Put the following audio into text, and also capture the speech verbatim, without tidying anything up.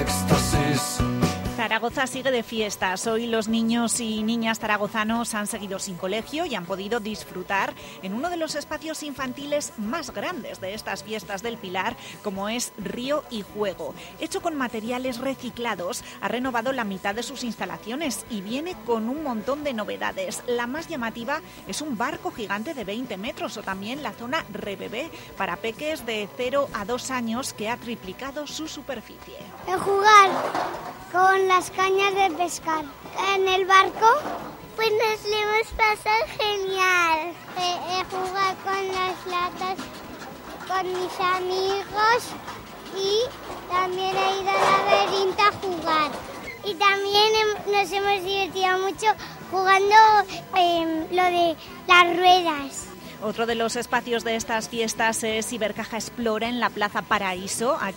éxtasis. Zaragoza sigue de fiestas. Hoy los niños y niñas zaragozanos han seguido sin colegio y han podido disfrutar en uno de los espacios infantiles más grandes de estas fiestas del Pilar, como es Río y Juego. Hecho con materiales reciclados, ha renovado la mitad de sus instalaciones y viene con un montón de novedades. La más llamativa es un barco gigante de veinte metros o también la zona Rebebé para peques de cero a dos años que ha triplicado su superficie. En jugar con las cañas de pescar. En el barco, pues nos lo hemos pasado genial. He, he jugado con las latas con mis amigos y también he ido al laberinto a jugar. Y también he, nos hemos divertido mucho jugando eh, lo de las ruedas. Otro de los espacios de estas fiestas es Ibercaja Explora en la Plaza Paraíso. Allí